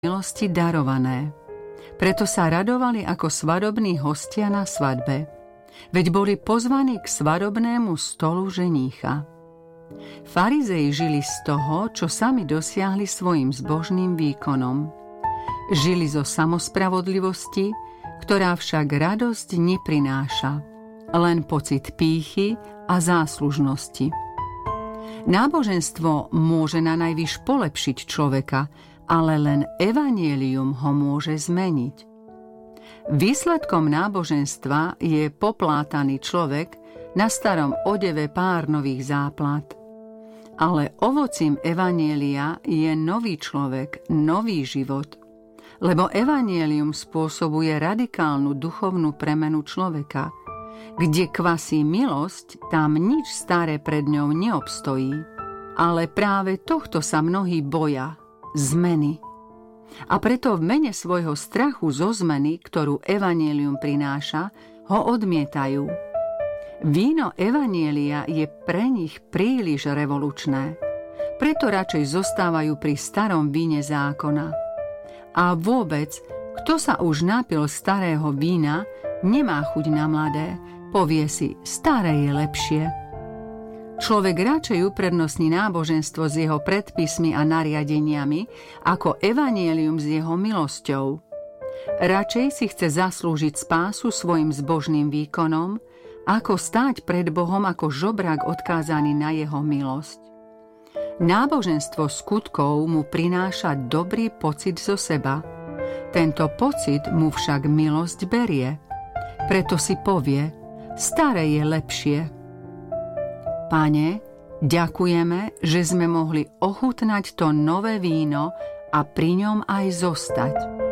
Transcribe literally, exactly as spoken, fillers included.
milosti darované. Preto sa radovali ako svadobní hostia na svadbe, veď boli pozvaní k svadobnému stolu ženícha. Farizei žili z toho, čo sami dosiahli svojim zbožným výkonom. Žili zo samospravodlivosti, ktorá však radosť neprináša, len pocit pýchy a záslužnosti. Náboženstvo môže na najvyš polepšiť človeka, ale len evanjelium ho môže zmeniť. Výsledkom náboženstva je poplátaný človek na starom odeve pár nových záplat. Ale ovocím evanjelia je nový človek, nový život, lebo evanjelium spôsobuje radikálnu duchovnú premenu človeka. Kde kvasí milosť, tam nič staré pred ňou neobstojí. Ale práve tohto sa mnohí boja, zmeny. A preto v mene svojho strachu zo zmeny, ktorú evanjelium prináša, ho odmietajú. Víno evanjelia je pre nich príliš revolučné. Preto radšej zostávajú pri starom víne zákona. A vôbec, kto sa už napil starého vína, nemá chuť na mladé, povie si, staré je lepšie. Človek radšej uprednostní náboženstvo s jeho predpismi a nariadeniami ako evanjelium s jeho milosťou. Radšej si chce zaslúžiť spásu svojim zbožným výkonom, ako stáť pred Bohom ako žobrak odkázaný na jeho milosť. Náboženstvo skutkov mu prináša dobrý pocit zo seba. Tento pocit mu však milosť berie. Preto si povie, staré je lepšie. Pane, ďakujeme, že sme mohli ochutnať to nové víno a pri ňom aj zostať.